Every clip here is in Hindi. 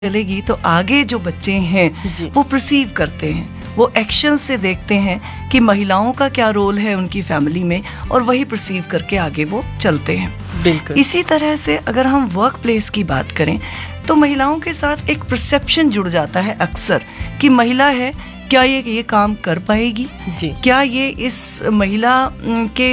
चलेगी तो आगे जो बच्चे हैं वो परसीव करते हैं, वो एक्शन से देखते हैं कि महिलाओं का क्या रोल है उनकी फैमिली में, और वही परसीव करके आगे वो चलते हैं। बिल्कुल। इसी तरह से अगर हम वर्क प्लेस की बात करें तो महिलाओं के साथ एक परसेप्शन जुड़ जाता है अक्सर कि महिला है, क्या ये काम कर पाएगी जी। क्या ये इस महिला के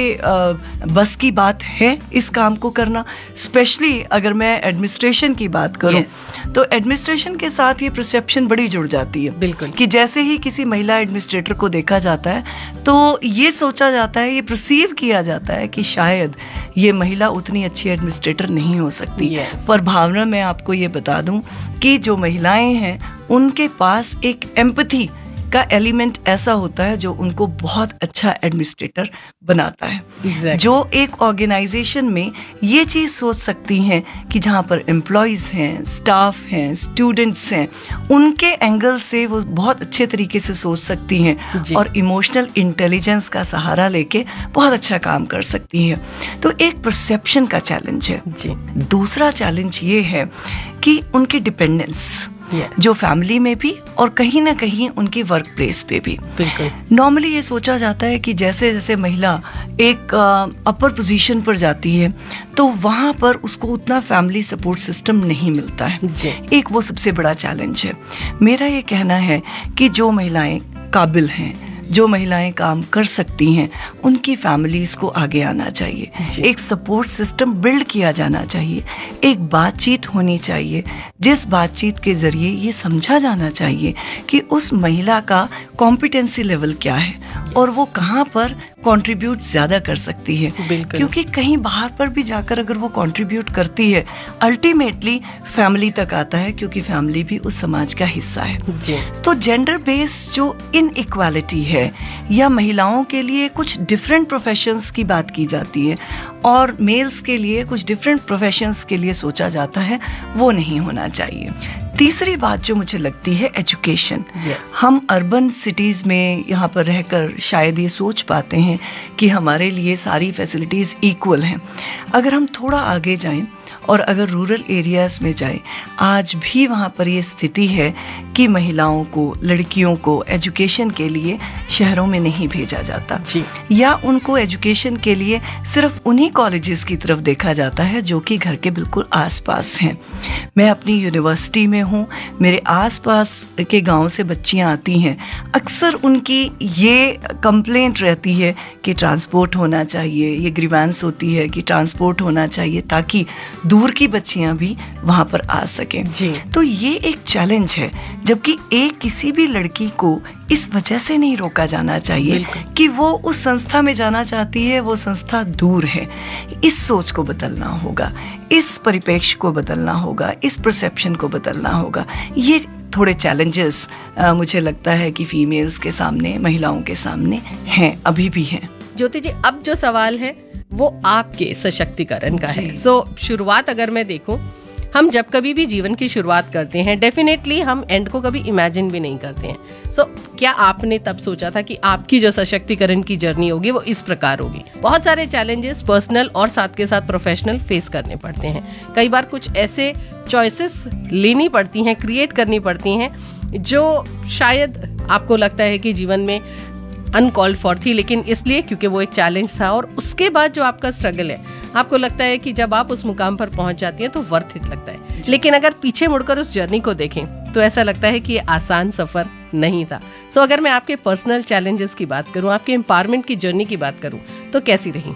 बस की बात है इस काम को करना। स्पेशली अगर मैं एडमिनिस्ट्रेशन की बात करूं तो एडमिनिस्ट्रेशन के साथ ये परसेप्शन बड़ी जुड़ जाती है। बिल्कुल। कि जैसे ही किसी महिला एडमिनिस्ट्रेटर को देखा जाता है तो ये सोचा जाता है, ये परसीव किया जाता है कि शायद ये महिला उतनी अच्छी एडमिनिस्ट्रेटर नहीं हो सकती। पर भावना, मैं आपको ये बता दूं कि जो महिलाएं हैं उनके पास एक एम्पैथी का एलिमेंट ऐसा होता है जो उनको बहुत अच्छा एडमिनिस्ट्रेटर बनाता है। जो एक ऑर्गेनाइजेशन में ये चीज़ सोच सकती हैं कि जहाँ पर एम्प्लॉयज़ हैं, स्टाफ हैं, स्टूडेंट्स हैं, उनके एंगल से वो बहुत अच्छे तरीके से सोच सकती हैं और इमोशनल इंटेलिजेंस का सहारा लेके बहुत अच्छा काम कर सकती हैं। तो एक परसेप्शन का चैलेंज है जी। दूसरा चैलेंज ये है कि उनकी डिपेंडेंस जो फैमिली में भी और कहीं ना कहीं उनकी वर्क प्लेस पे भी। नॉर्मली ये सोचा जाता है कि जैसे जैसे महिला एक अपर पोजीशन पर जाती है तो वहाँ पर उसको उतना फैमिली सपोर्ट सिस्टम नहीं मिलता है। एक वो सबसे बड़ा चैलेंज है। मेरा ये कहना है कि जो महिलाएं काबिल हैं, जो महिलाएं काम कर सकती हैं, उनकी फैमिलीज को आगे आना चाहिए, एक सपोर्ट सिस्टम बिल्ड किया जाना चाहिए, एक बातचीत होनी चाहिए जिस बातचीत के जरिए ये समझा जाना चाहिए कि उस महिला का कॉम्पिटेंसी लेवल क्या है और वो कहाँ पर कंट्रीब्यूट ज़्यादा कर सकती है। क्योंकि कहीं बाहर पर भी जाकर अगर वो कंट्रीब्यूट करती है अल्टीमेटली फैमिली तक आता है, क्योंकि फैमिली भी उस समाज का हिस्सा है। तो जेंडर बेस्ड जो इनइक्वालिटी है या महिलाओं के लिए कुछ डिफरेंट प्रोफेशंस की बात की जाती है और मेल्स के लिए कुछ डिफरेंट प्रोफेशंस के लिए सोचा जाता है, वो नहीं होना चाहिए। तीसरी बात जो मुझे लगती है एजुकेशन। हम अर्बन सिटीज़ में यहाँ पर रहकर शायद ये सोच पाते हैं कि हमारे लिए सारी फैसिलिटीज़ इक्वल हैं। अगर हम थोड़ा आगे जाएं और अगर रूरल एरियाज़ में जाएं, आज भी वहाँ पर ये स्थिति है कि महिलाओं को, लड़कियों को एजुकेशन के लिए शहरों में नहीं भेजा जाता या उनको एजुकेशन के लिए सिर्फ उन्हीं कॉलेजेस की तरफ देखा जाता है जो कि घर के बिल्कुल आसपास हैं। मैं अपनी यूनिवर्सिटी में हूँ, मेरे आसपास के गांव से बच्चियाँ आती हैं, अक्सर उनकी ये कंप्लेंट रहती है कि ट्रांसपोर्ट होना चाहिए, ये ग्रीवेंस होती है कि ट्रांसपोर्ट होना चाहिए ताकि दूर की बच्चियां भी वहां पर आ सकें। तो ये एक चैलेंज है, जबकि किसी भी लड़की को इस वजह से नहीं रोका जाना चाहिए कि वो उस संस्था में जाना चाहती है, वो संस्था दूर है। इस सोच को बदलना होगा, इस परिप्रेक्ष्य को बदलना होगा, इस परसेप्शन को बदलना होगा। ये थोड़े चैलेंजेस मुझे लगता है कि फीमेल्स के सामने, महिलाओं के सामने हैं, अभी भी हैं। ज्योति जी, अब जो सवाल है वो आपके सशक्तिकरण का है। शुरुआत अगर मैं देखूं, हम जब कभी भी जीवन की शुरुआत करते हैं डेफिनेटली हम एंड को कभी इमेजिन भी नहीं करते हैं। क्या आपने तब सोचा था कि आपकी जो सशक्तिकरण की जर्नी होगी वो इस प्रकार होगी? बहुत सारे चैलेंजेस पर्सनल और साथ के साथ प्रोफेशनल फेस करने पड़ते हैं। कई बार कुछ ऐसे चॉइसेस लेनी पड़ती हैं, क्रिएट करनी पड़ती हैं जो शायद आपको लगता है कि जीवन में अनकॉल्ड फॉर थी, लेकिन इसलिए क्योंकि वो एक चैलेंज था। और उसके बाद जो आपका स्ट्रगल है, आपको लगता है कि जब आप उस मुकाम पर पहुंच जाती हैं तो वर्थ इट लगता है। लेकिन अगर पीछे मुड़कर उस जर्नी को देखें तो ऐसा लगता है कि ये आसान सफर नहीं था। अगर मैं आपके पर्सनल चैलेंजेस की बात करूं, आपके एम्पावरमेंट की जर्नी की बात करूं, तो कैसी रही?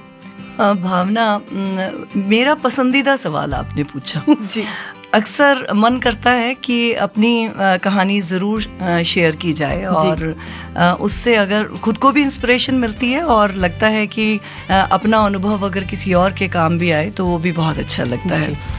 भावना, मेरा पसंदीदा सवाल आपने पूछा। जी। अक्सर मन करता है कि अपनी कहानी ज़रूर शेयर की जाए और उससे अगर खुद को भी इंस्पिरेशन मिलती है और लगता है कि अपना अनुभव अगर किसी और के काम भी आए तो वो भी बहुत अच्छा लगता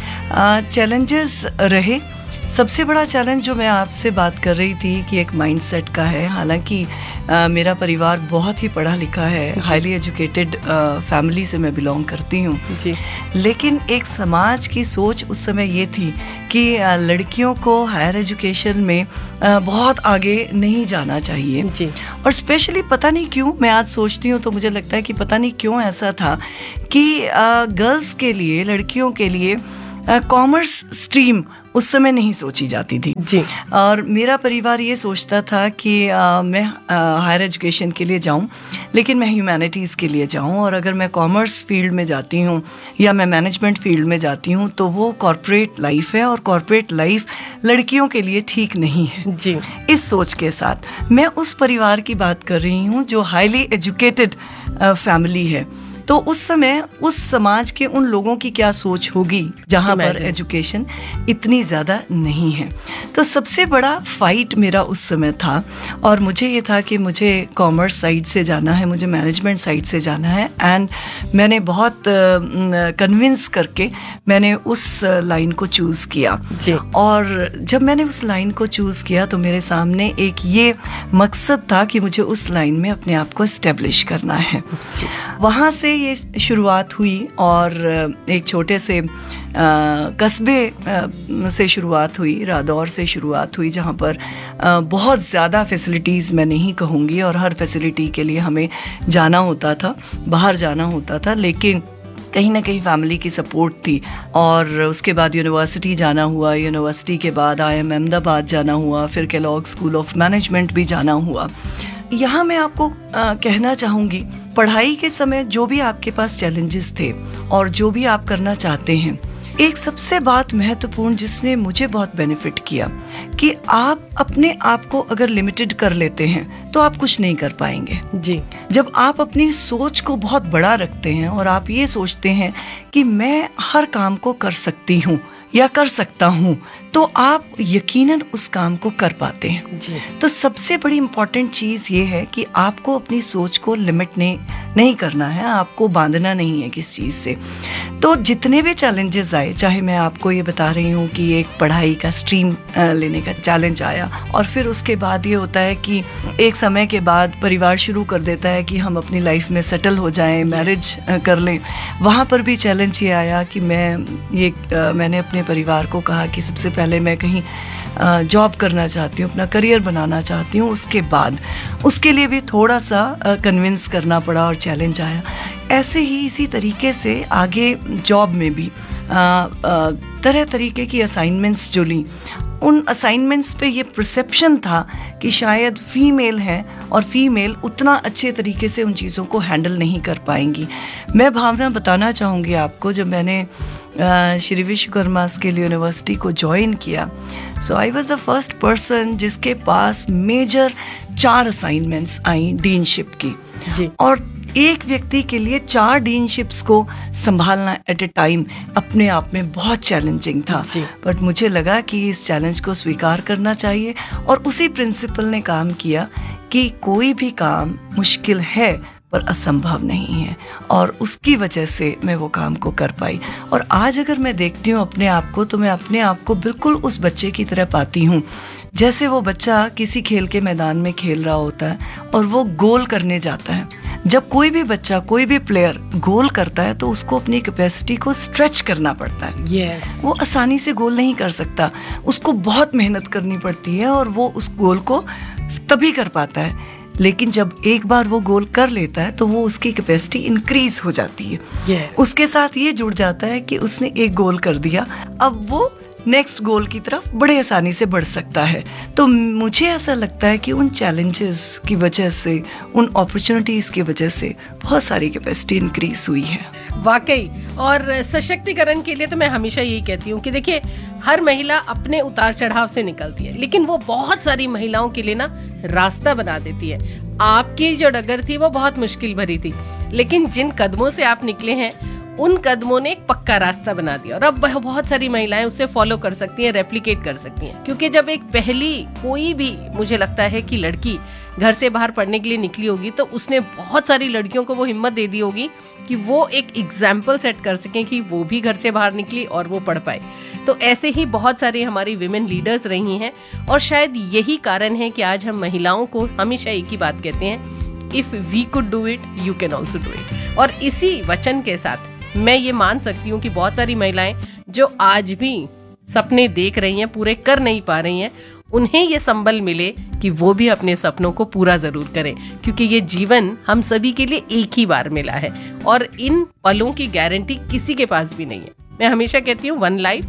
है। चैलेंजेस रहे। सबसे बड़ा चैलेंज जो मैं आपसे बात कर रही थी कि एक माइंडसेट का है। हालांकि मेरा परिवार बहुत ही पढ़ा लिखा है, हाईली एजुकेटेड फैमिली से मैं बिलोंग करती हूँ, लेकिन एक समाज की सोच उस समय ये थी कि लड़कियों को हायर एजुकेशन में बहुत आगे नहीं जाना चाहिए। और स्पेशली पता नहीं क्यों, मैं आज सोचती हूँ तो मुझे लगता है कि पता नहीं क्यों ऐसा था कि गर्ल्स के लिए, लड़कियों के लिए कॉमर्स स्ट्रीम उस समय नहीं सोची जाती थी जी। और मेरा परिवार ये सोचता था कि मैं हायर एजुकेशन के लिए जाऊं, लेकिन मैं ह्यूमैनिटीज़ के लिए जाऊं, और अगर मैं कॉमर्स फील्ड में जाती हूं या मैं मैनेजमेंट फील्ड में जाती हूं तो वो कॉरपोरेट लाइफ है और कॉरपोरेट लाइफ लड़कियों के लिए ठीक नहीं है जी। इस सोच के साथ मैं उस परिवार की बात कर रही हूं जो हाईली एजुकेटेड फैमिली है। तो उस समय उस समाज के उन लोगों की क्या सोच होगी जहाँ पर एजुकेशन इतनी ज़्यादा नहीं है। तो सबसे बड़ा फाइट मेरा उस समय था, और मुझे ये था कि मुझे कॉमर्स साइड से जाना है, मुझे मैनेजमेंट साइड से जाना है। एंड मैंने बहुत कन्विंस करके मैंने उस लाइन को चूज़ किया जी। और जब मैंने उस लाइन को चूज़ किया तो मेरे सामने एक ये मकसद था कि मुझे उस लाइन में अपने आप को एस्टेब्लिश करना है। वहाँ से ये शुरुआत हुई और एक छोटे से कस्बे से शुरुआत हुई, रादौर से शुरुआत हुई, जहाँ पर बहुत ज़्यादा फैसिलिटीज़ मैं नहीं कहूँगी, और हर फैसिलिटी के लिए हमें जाना होता था, बाहर जाना होता था, लेकिन कहीं ना कहीं फैमिली की सपोर्ट थी। और उसके बाद यूनिवर्सिटी जाना हुआ, यूनिवर्सिटी के बाद IIM अहमदाबाद जाना हुआ, फिर केलॉग स्कूल ऑफ मैनेजमेंट भी जाना हुआ। यहाँ मैं आपको कहना चाहूँगी, पढ़ाई के समय जो भी आपके पास चैलेंजेस थे और जो भी आप करना चाहते हैं, एक सबसे बात महत्वपूर्ण जिसने मुझे बहुत बेनिफिट किया कि आप अपने आप को अगर लिमिटेड कर लेते हैं तो आप कुछ नहीं कर पाएंगे जी। जब आप अपनी सोच को बहुत बड़ा रखते हैं और आप ये सोचते हैं कि मैं हर काम को कर सकती हूँ या कर सकता हूँ, तो आप यकीनन उस काम को कर पाते हैं जी। तो सबसे बड़ी इम्पॉर्टेंट चीज़ ये है कि आपको अपनी सोच को लिमिट नहीं करना है, आपको बांधना नहीं है किस चीज़ से। तो जितने भी चैलेंजेस आए, चाहे मैं आपको ये बता रही हूँ कि एक पढ़ाई का स्ट्रीम लेने का चैलेंज आया, और फिर उसके बाद ये होता है कि एक समय के बाद परिवार शुरू कर देता है कि हम अपनी लाइफ में सेटल हो जाएं, मैरिज कर लें। वहाँ पर भी चैलेंज ये आया कि मैंने अपने परिवार को कहा कि सबसे पहले मैं कहीं जॉब करना चाहती हूँ, अपना करियर बनाना चाहती हूँ। उसके बाद उसके लिए भी थोड़ा सा कन्विंस करना पड़ा और चैलेंज आया। ऐसे ही इसी तरीके से आगे जॉब में भी तरह तरीके की असाइनमेंट्स जो ली, उन असाइनमेंट्स पे ये परसेप्शन था कि शायद फीमेल हैं और फीमेल उतना अच्छे तरीके से उन चीज़ों को हैंडल नहीं कर पाएंगी। मैं भावना बताना चाहूँगी आपको, जब मैंने श्री विश्वकर्मा स्किल यूनिवर्सिटी को ज्वाइन किया, सो I was the first person जिसके पास मेजर 4 असाइनमेंट्स आई डीनशिप की जी। और एक व्यक्ति के लिए 4 डीनशिप्स को संभालना एट ए टाइम अपने आप में बहुत चैलेंजिंग था। बट मुझे लगा कि इस चैलेंज को स्वीकार करना चाहिए, और उसी प्रिंसिपल ने काम किया कि कोई भी काम मुश्किल है पर असंभव नहीं है, और उसकी वजह से मैं वो काम को कर पाई। और आज अगर मैं देखती हूँ अपने आप को, तो मैं अपने आप को बिल्कुल उस बच्चे की तरह पाती हूँ जैसे वो बच्चा किसी खेल के मैदान में खेल रहा होता है और वो गोल करने जाता है। जब कोई भी बच्चा, कोई भी प्लेयर गोल करता है तो उसको अपनी कैपेसिटी को स्ट्रेच करना पड़ता है। yes. वो आसानी से गोल नहीं कर सकता, उसको बहुत मेहनत करनी पड़ती है और वो उस गोल को तभी कर पाता है। लेकिन जब एक बार वो गोल कर लेता है तो वो उसकी कैपेसिटी इंक्रीज हो जाती है। yes. उसके साथ ये जुड़ जाता है कि उसने एक गोल कर दिया, अब वो नेक्स्ट गोल की तरफ बड़े आसानी से बढ़ सकता है। तो मुझे ऐसा लगता है कि उन चैलेंजेस की वजह से, उन अपॉर्चुनिटीज़ की वजह से बहुत सारी कैपेसिटी इंक्रीज हुई है। वाकई। और सशक्तिकरण के लिए तो मैं हमेशा यही कहती हूँ कि देखिए, हर महिला अपने उतार चढ़ाव से निकलती है, लेकिन वो बहुत सारी महिलाओं के लिए ना रास्ता बना देती है। आपकी जो डगर थी वो बहुत मुश्किल भरी थी, लेकिन जिन कदमों से आप निकले हैं उन कदमों ने एक पक्का रास्ता बना दिया, और अब बहुत सारी महिलाएं उसे फॉलो कर सकती हैं, रेप्लिकेट कर सकती हैं। क्योंकि जब एक पहली कोई भी, मुझे लगता है कि लड़की घर से बाहर पढ़ने के लिए निकली होगी तो उसने बहुत सारी लड़कियों को वो हिम्मत दे दी होगी कि वो एक एग्जाम्पल सेट कर सकें कि वो भी घर से बाहर निकली और वो पढ़ पाए। तो ऐसे ही बहुत सारी हमारी विमेन लीडर्स रही हैं, और शायद यही कारण है कि आज हम महिलाओं को हमेशा एक ही बात कहते हैं, if we could do it you can also do it. और इसी वचन के साथ मैं ये मान सकती हूँ कि बहुत सारी महिलाएं जो आज भी सपने देख रही हैं, पूरे कर नहीं पा रही हैं, उन्हें ये संबल मिले कि वो भी अपने सपनों को पूरा जरूर करें, क्योंकि ये जीवन हम सभी के लिए एक ही बार मिला है और इन पलों की गारंटी किसी के पास भी नहीं है। मैं हमेशा कहती हूँ 1 लाइफ,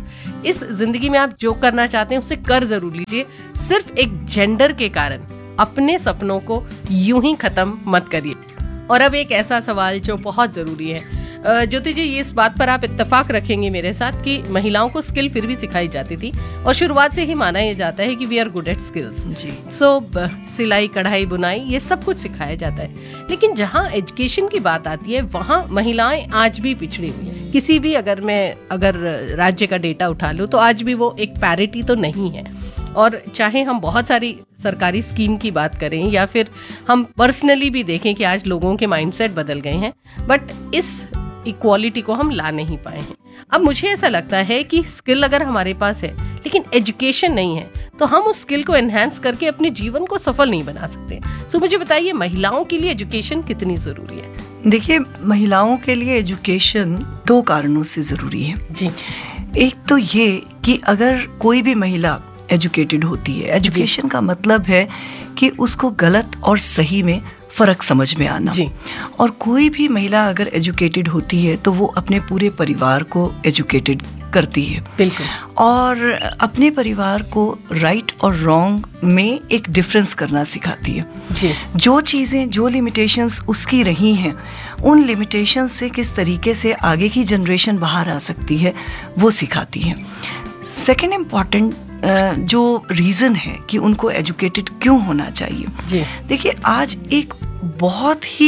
इस जिंदगी में आप जो करना चाहते हैं उसे कर जरूर लीजिए, सिर्फ एक जेंडर के कारण अपने सपनों को यूं ही खत्म मत करिए। और अब एक ऐसा सवाल जो बहुत जरूरी है, ज्योति जी, ये इस बात पर आप इत्तेफाक रखेंगे मेरे साथ कि महिलाओं को स्किल फिर भी सिखाई जाती थी और शुरुआत से ही माना यह जाता है कि we are good at skills जी। सो सिलाई, कढ़ाई, बुनाई, ये सब कुछ सिखाया जाता है। लेकिन जहाँ एजुकेशन की बात आती है वहाँ महिलाएं आज भी पिछड़ी हुई है। किसी भी अगर राज्य का डेटा उठा लो तो आज भी वो एक पैरिटी तो नहीं है। और चाहे हम बहुत सारी सरकारी स्कीम की बात करें या फिर हम पर्सनली भी देखें कि आज लोगों के माइंडसेट बदल गए हैं, बट इस इक्वालिटी को हम ला नहीं पाए हैं। अब मुझे ऐसा लगता है कि स्किल अगर हमारे पास है लेकिन एजुकेशन नहीं है तो हम उस स्किल को एनहांस करके अपने जीवन को सफल नहीं बना सकते। सो मुझे बताइए, महिलाओं के लिए एजुकेशन कितनी जरूरी है? देखिए, महिलाओं के लिए एजुकेशन 2 कारणों से जरूरी है जी। एक तो ये कि अगर कोई भी महिला एजुकेटेड होती है, एजुकेशन का मतलब है कि उसको गलत और सही में फर्क समझ में आना जी। और कोई भी महिला अगर एजुकेटेड होती है तो वो अपने पूरे परिवार को एजुकेटेड करती है, बिल्कुल, और अपने परिवार को राइट और रॉन्ग में एक डिफरेंस करना सिखाती है जी। जो चीज़ें, जो लिमिटेशंस उसकी रही हैं, उन लिमिटेशंस से किस तरीके से आगे की जनरेशन बाहर आ सकती है वो सिखाती है। सेकेंड इम्पॉर्टेंट जो रीज़न है कि उनको एजुकेटेड क्यों होना चाहिए जी। देखिए, आज एक बहुत ही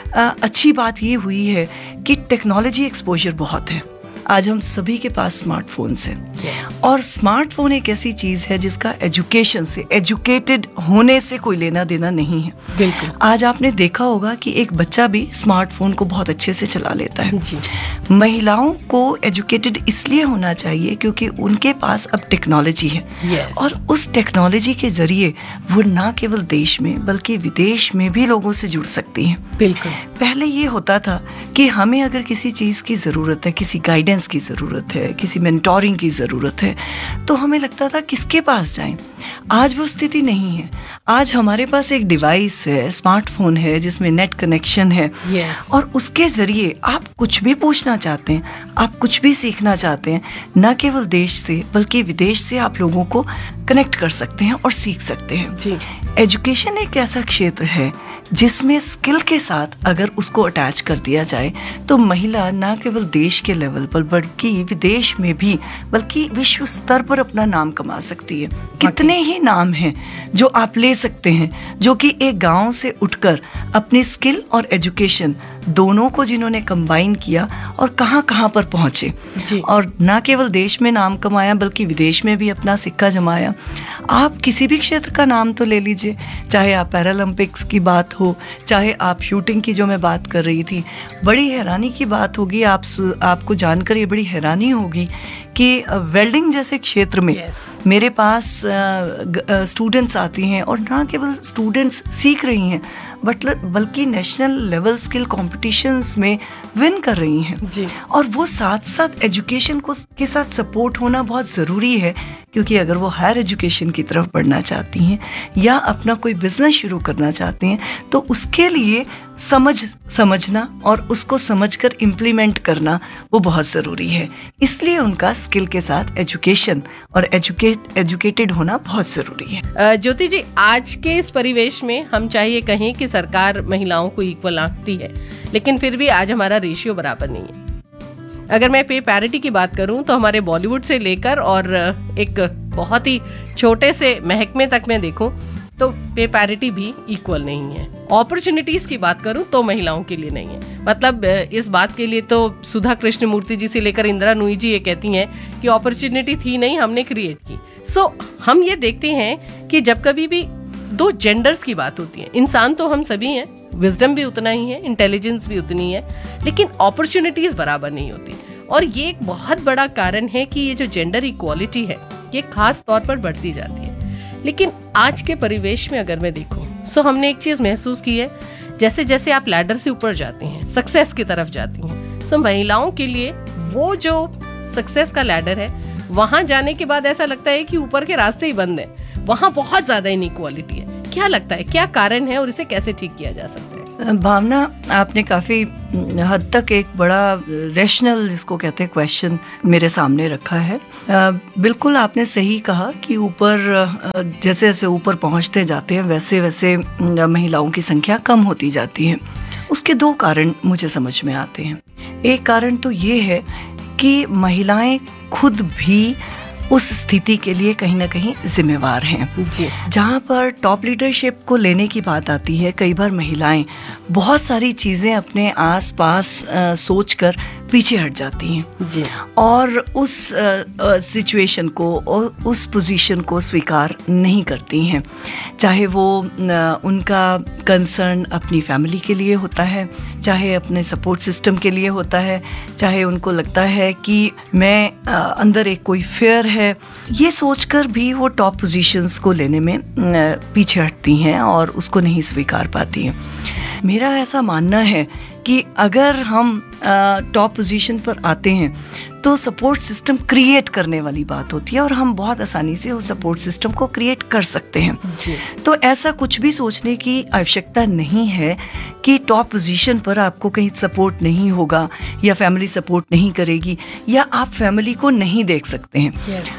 अच्छी बात ये हुई है कि टेक्नोलॉजी एक्सपोजर बहुत है। आज हम सभी के पास स्मार्टफोन्स हैं और स्मार्टफोन एक ऐसी चीज़ है जिसका एजुकेशन से, एजुकेटेड होने से कोई लेना देना नहीं है। बिल्कुल। आज आपने देखा होगा कि एक बच्चा भी स्मार्टफोन को बहुत अच्छे से चला लेता है जी। महिलाओं को एजुकेटेड इसलिए होना चाहिए क्योंकि उनके पास अब टेक्नोलॉजी है और उस टेक्नोलॉजी के जरिए वो ना केवल देश में बल्कि विदेश में भी लोगों से जुड़ सकती हैं। बिल्कुल। पहले ये होता था कि हमें अगर किसी चीज़ की ज़रूरत है, किसी गाइडेंस की ज़रूरत है, किसी मेंटोरिंग की ज़रूरत है, तो हमें लगता था किसके पास जाएं। आज वो स्थिति नहीं है। आज हमारे पास एक डिवाइस है, स्मार्टफोन है जिसमें नेट कनेक्शन है और उसके ज़रिए आप कुछ भी पूछना चाहते हैं, आप कुछ भी सीखना चाहते हैं, न केवल देश से बल्कि विदेश से आप लोगों को कनेक्ट कर सकते हैं और सीख सकते हैं जी। एजुकेशन एक ऐसा क्षेत्र है जिसमें स्किल के साथ अगर उसको अटैच कर दिया जाए तो महिला न केवल देश के लेवल पर बल्कि विदेश में भी, बल्कि विश्व स्तर पर अपना नाम कमा सकती है। कितने ही नाम हैं जो आप ले सकते हैं, जो कि एक गांव से उठकर अपने स्किल और एजुकेशन दोनों को जिन्होंने कंबाइन किया और कहां पर पहुंचे और न केवल देश में नाम कमाया बल्कि विदेश में भी अपना सिक्का जमाया। आप किसी भी क्षेत्र का नाम तो ले लीजिए, चाहे आप पैरालंपिक्स की बात हो, चाहे आप शूटिंग की जो मैं बात कर रही थी। बड़ी हैरानी की बात होगी, आपको जानकर ये बड़ी हैरानी होगी कि वेल्डिंग जैसे क्षेत्र में मेरे पास स्टूडेंट्स आती हैं और ना केवल स्टूडेंट्स सीख रही हैं बल्कि नेशनल लेवल स्किल कॉम्पिटिशन्स में विन कर रही हैं जी। और वो साथ साथ एजुकेशन के साथ सपोर्ट होना बहुत ज़रूरी है, क्योंकि अगर वो हायर एजुकेशन की तरफ बढ़ना चाहती हैं या अपना कोई बिजनेस शुरू करना चाहती हैं तो उसके लिए समझना और उसको समझकर इम्प्लीमेंट करना वो बहुत ज़रूरी है। इसलिए उनका स्किल के साथ एजुकेशन और एजुकेटेड होना बहुत ज़रूरी है। ज्योति जी, आज के इस परिवेश में हम चाहिए कहें कि सरकार महिलाओं को इक्वल आंकती है, लेकिन फिर भी आज हमारा रेशियो बराबर नहीं है। अगर मैं पे पैरिटी की बात करूं तो हमारे बॉलीवुड से लेकर और एक बहुत ही छोटे से महकमे तक मैं देखूं तो पे पैरिटी भी इक्वल नहीं है। अपॉर्चुनिटीज की बात करूं तो महिलाओं के लिए नहीं है। मतलब इस बात के लिए तो सुधा कृष्णमूर्ति जी से लेकर इंदिरा नूई जी ये कहती हैं कि अपॉर्चुनिटी थी नहीं, हमने क्रिएट की। सो हम ये देखते हैं कि जब कभी भी 2 जेंडर्स की बात होती है, इंसान तो हम सभी हैं, विजडम भी उतना ही है, इंटेलिजेंस भी उतनी है, लेकिन अपॉर्चुनिटीज बराबर नहीं होती। और ये एक बहुत बड़ा कारण है कि ये जो जेंडर इक्वालिटी है ये खास तौर पर बढ़ती जाती है। लेकिन आज के परिवेश में अगर मैं देखूं सो हमने एक चीज महसूस की है, जैसे जैसे आप लैडर से ऊपर जाती हैं, सक्सेस की तरफ जाती हैं, सो महिलाओं के लिए वो जो सक्सेस का लैडर है वहां जाने के बाद ऐसा लगता है कि ऊपर के रास्ते ही बंद हैं, वहां बहुत ज्यादा इनइक्वालिटी है। क्या लगता है, क्या कारण है और इसे कैसे ठीक किया जा सकता है? भावना, आपने काफ़ी हद तक एक बड़ा रैशनल, जिसको कहते हैं, क्वेश्चन मेरे सामने रखा है। बिल्कुल आपने सही कहा कि ऊपर जैसे जैसे ऊपर पहुंचते जाते हैं वैसे वैसे महिलाओं की संख्या कम होती जाती है। उसके दो कारण मुझे समझ में आते हैं। एक कारण तो ये है कि महिलाएं खुद भी उस स्थिति के लिए कहीं ना कहीं जिम्मेवार हैं जी। जहाँ पर टॉप लीडरशिप को लेने की बात आती है, कई बार महिलाएं बहुत सारी चीज़ें अपने आसपास सोचकर पीछे हट जाती हैं जी। और उस सिचुएशन को और उस पोजीशन को स्वीकार नहीं करती हैं, चाहे वो उनका कंसर्न अपनी फैमिली के लिए होता है, चाहे अपने सपोर्ट सिस्टम के लिए होता है, चाहे उनको लगता है कि मैं अंदर एक कोई फेयर है, ये सोचकर भी वो टॉप पोजीशंस को लेने में पीछे हटती हैं और उसको नहीं स्वीकार पाती हैं। मेरा ऐसा मानना है कि अगर हम टॉप पोजीशन पर आते हैं तो सपोर्ट सिस्टम क्रिएट करने वाली बात होती है और हम बहुत आसानी से उस सपोर्ट सिस्टम को क्रिएट कर सकते हैं जी। तो ऐसा कुछ भी सोचने की आवश्यकता नहीं है कि टॉप पोजीशन पर आपको कहीं सपोर्ट नहीं होगा या फैमिली सपोर्ट नहीं करेगी या आप फैमिली को नहीं देख सकते हैं।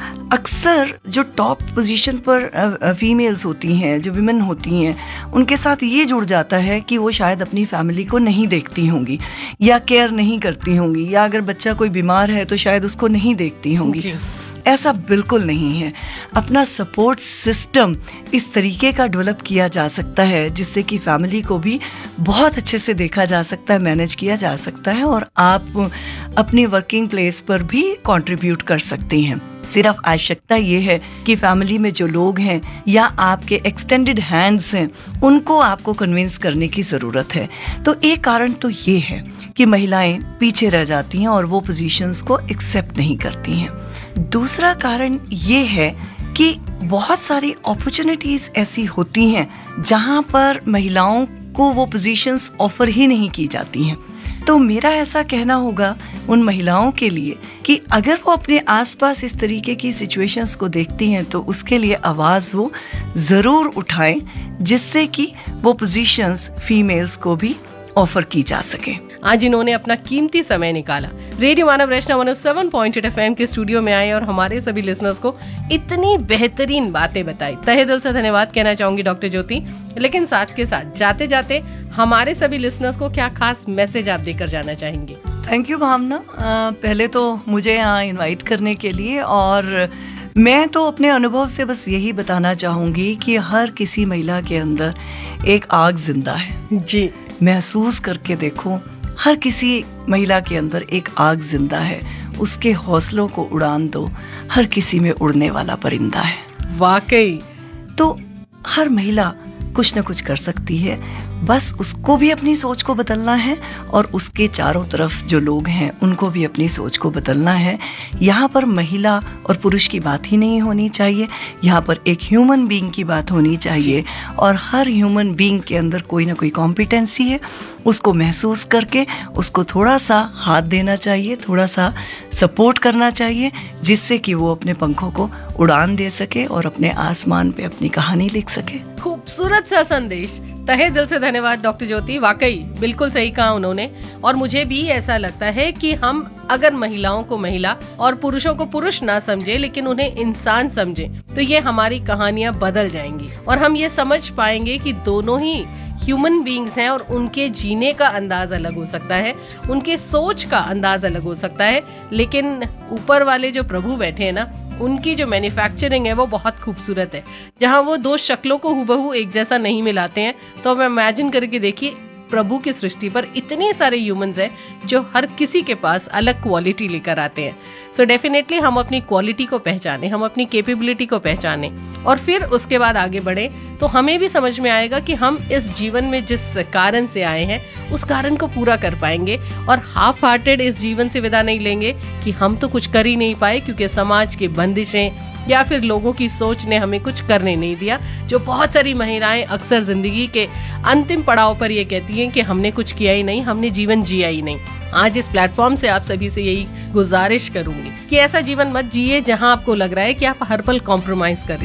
अक्सर जो टॉप पोजीशन पर फीमेल्स होती हैं, जो विमेन होती हैं, उनके साथ ये जुड़ जाता है कि वो शायद अपनी फैमिली को नहीं देखती होंगी या केयर नहीं करती होंगी, या अगर बच्चा कोई बीमार है तो शायद उसको नहीं देखती होंगी। ऐसा बिल्कुल नहीं है। अपना सपोर्ट सिस्टम इस तरीके का डेवलप किया जा सकता है जिससे कि फैमिली को भी बहुत अच्छे से देखा जा सकता है, मैनेज किया जा सकता है और आप अपनी वर्किंग प्लेस पर भी कंट्रीब्यूट कर सकती हैं। सिर्फ आवश्यकता ये है कि फैमिली में जो लोग हैं या आपके एक्सटेंडेड हैंड्स हैं उनको आपको कन्विंस करने की ज़रूरत है। तो एक कारण तो ये है कि महिलाएं पीछे रह जाती हैं और वो पोजीशंस को एक्सेप्ट नहीं करती हैं। दूसरा कारण ये है कि बहुत सारी अपॉर्चुनिटीज़ ऐसी होती हैं जहां पर महिलाओं को वो पोजीशंस ऑफर ही नहीं की जाती हैं। तो मेरा ऐसा कहना होगा उन महिलाओं के लिए कि अगर वो अपने आसपास इस तरीके की सिचुएशंस को देखती हैं तो उसके लिए आवाज़ वो ज़रूर उठाएं जिससे कि वो पोजीशंस फीमेल्स को भी ऑफर की जा सके। आज इन्होंने अपना कीमती समय निकाला, रेडियो मानव रचना 107.8 FM के स्टूडियो में आए और हमारे सभी लिसनर्स को इतनी बेहतरीन बातें बताई। तहे दिल से धन्यवाद कहना चाहूंगी डॉक्टर ज्योति। लेकिन साथ के साथ जाते जाते हमारे सभी लिसनर्स को क्या खास मैसेज आप देकर जाना चाहेंगे? थैंक यू भावना, पहले तो मुझे यहाँ इन्वाइट करने के लिए, और मैं तो अपने अनुभव से बस यही बताना चाहूँगी कि हर किसी महिला के अंदर एक आग जिंदा है जी। महसूस करके देखो, हर किसी महिला के अंदर एक आग जिंदा है, उसके हौसलों को उड़ान दो, हर किसी में उड़ने वाला परिंदा है। वाकई तो हर महिला कुछ न कुछ कर सकती है, बस उसको भी अपनी सोच को बदलना है और उसके चारों तरफ जो लोग हैं उनको भी अपनी सोच को बदलना है। यहाँ पर महिला और पुरुष की बात ही नहीं होनी चाहिए, यहाँ पर एक ह्यूमन बीइंग की बात होनी चाहिए और हर ह्यूमन बीइंग के अंदर कोई ना कोई कॉम्पिटेंसी है, उसको महसूस करके उसको थोड़ा सा हाथ देना चाहिए, थोड़ा सा सपोर्ट करना चाहिए जिससे कि वो अपने पंखों को उड़ान दे सके और अपने आसमान पे अपनी कहानी लिख सके। खूबसूरत सा संदेश। तहे दिल से धन्यवाद डॉक्टर ज्योति, वाकई बिल्कुल सही कहा उन्होंने। और मुझे भी ऐसा लगता है कि हम अगर महिलाओं को महिला और पुरुषों को पुरुष ना समझे लेकिन उन्हें इंसान समझे तो ये हमारी कहानियां बदल जाएंगी और हम ये समझ पाएंगे कि दोनों ही ह्यूमन बीइंग्स हैं और उनके जीने का अंदाज अलग हो सकता है, उनके सोच का अंदाज अलग हो सकता है, लेकिन ऊपर वाले जो प्रभु बैठे हैं ना, उनकी जो मैन्युफैक्चरिंग है वो बहुत खूबसूरत है। जहाँ वो दो शक्लों को हुबहू एक जैसा नहीं मिलाते हैं, तो अब इमेजिन करके देखिए प्रभु की सृष्टि पर इतने सारे ह्यूमंस हैं जो हर किसी के पास अलग क्वालिटी लेकर आते हैं। सो डेफिनेटली हम अपनी क्वालिटी को पहचाने, हम अपनी कैपेबिलिटी को पहचाने और फिर उसके बाद आगे बढ़े तो हमें भी समझ में आएगा कि हम इस जीवन में जिस कारण से आए हैं उस कारण को पूरा कर पाएंगे और हाफ हार्टेड इस जीवन से विदा नहीं लेंगे कि हम तो कुछ कर ही नहीं पाए क्योंकि समाज की बंदिशें या फिर लोगों की सोच ने हमें कुछ करने नहीं दिया। जो बहुत सारी महिलाएं अक्सर जिंदगी के अंतिम पड़ाव पर ये कहती हैं कि हमने कुछ किया ही नहीं, हमने जीवन जिया ही नहीं। आज इस प्लेटफॉर्म से आप सभी से यही गुजारिश करूंगी कि ऐसा जीवन मत जिए जहां आपको लग रहा है कि आप हर पल कॉम्प्रोमाइज कर रही हैं।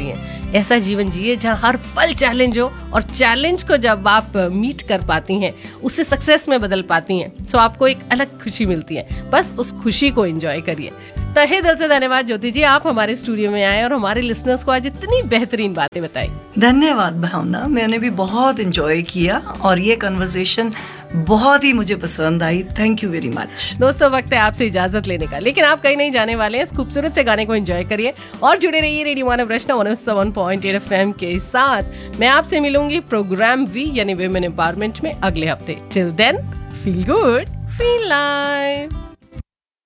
ऐसा जीवन जिए जहाँ हर पल चैलेंज हो, और चैलेंज को जब आप मीट कर पाती हैं, उससे सक्सेस में बदल पाती हैं, तो आपको एक अलग खुशी मिलती है। बस उस खुशी को एंजॉय करिए। तहे दिल से धन्यवाद ज्योति जी, आप हमारे स्टूडियो में आए और हमारे लिसनर्स को आज इतनी बेहतरीन बातें बताई। धन्यवाद भावना, मैंने भी बहुत एंजॉय किया और ये कन्वर्सेशन बहुत ही मुझे पसंद आई। Thank you very much. दोस्तों, वक्त है आपसे इजाजत लेने का, लेकिन आप कहीं नहीं जाने वाले हैं। इस खूबसूरत से गाने को एंजॉय करिए और जुड़े रहिए रेडियो मानव रचना 107.8 FM के साथ। मैं आपसे मिलूंगी प्रोग्राम वी यानी विमेन एम्पावरमेंट में अगले हफ्ते। Till then, feel good, feel live.